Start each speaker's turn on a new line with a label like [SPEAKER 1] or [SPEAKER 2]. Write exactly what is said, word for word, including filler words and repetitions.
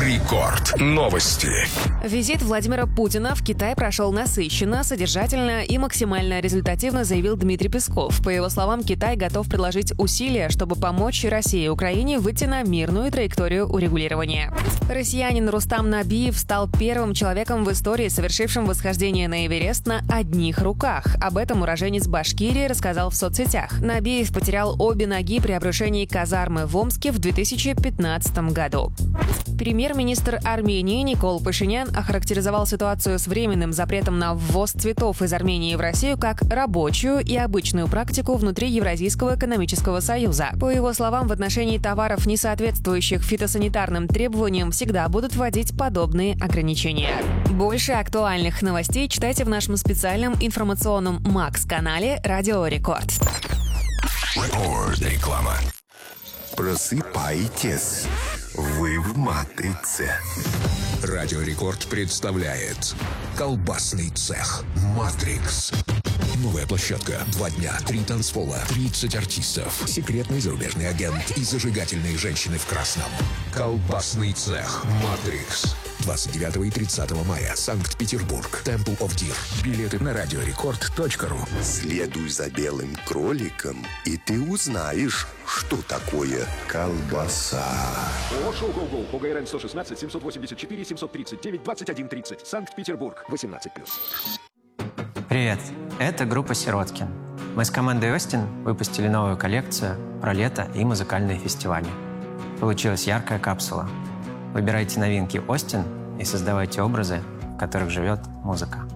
[SPEAKER 1] Рекорд. Новости.
[SPEAKER 2] Визит Владимира Путина в Китай прошел насыщенно, содержательно и максимально результативно, заявил Дмитрий Песков. По его словам, Китай готов предложить усилия, чтобы помочь России и Украине выйти на мирную траекторию урегулирования. Россиянин Рустам Набиев стал первым человеком в истории, совершившим восхождение на Эверест на одних руках. Об этом уроженец Башкирии рассказал в соцсетях. Набиев потерял обе ноги при обрушении казармы в Омске в две тысячи пятнадцатом году. Премьер-министр Армении Никол Пашинян охарактеризовал ситуацию с временным запретом на ввоз цветов из Армении в Россию как рабочую и обычную практику внутри Евразийского экономического союза. По его словам, в отношении товаров, не соответствующих фитосанитарным требованиям, всегда будут вводить подобные ограничения. Больше актуальных новостей читайте в нашем специальном информационном Макс-канале «Радио Рекорд».
[SPEAKER 1] Реклама.
[SPEAKER 3] Просыпайтесь, вы в матрице.
[SPEAKER 1] Радио Рекорд представляет колбасный цех «Матрикс». Новая площадка. Два дня, три танцпола, тридцать артистов, секретный зарубежный агент и зажигательные женщины в красном. Колбасный цех «Матрикс». двадцать девятого и тридцатого мая. Санкт-Петербург. Temple of Deer. Билеты на радиорекорд точка ру.
[SPEAKER 3] Следуй за белым кроликом, и ты узнаешь, что такое колбаса.
[SPEAKER 4] ООО «Шоу Гоу-Гоу» по ГРН сто шестнадцать семьсот восемьдесят четыре семьсот тридцать девять двадцать один тридцать. Санкт-Петербург. восемнадцать плюс.
[SPEAKER 5] Привет, это группа «Сироткин». Мы с командой «Остин» выпустили новую коллекцию про лето и музыкальные фестивали. Получилась яркая капсула. Выбирайте новинки «Остин» и создавайте образы, в которых живет музыка.